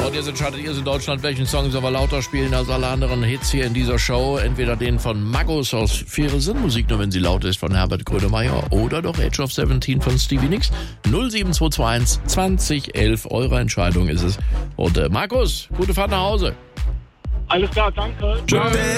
und jetzt entscheidet ihr in Deutschland, welchen Song soll wir lauter spielen als alle anderen Hits hier in dieser Show. Entweder den von Magus aus Faire Sinnmusik, nur wenn sie laut ist, von Herbert Grönemeyer, oder doch Age of 17 von Stevie Nicks. 07221 2011, eure Entscheidung ist es. Und Markus, gute Fahrt nach Hause. Alles klar, danke. Tschüss.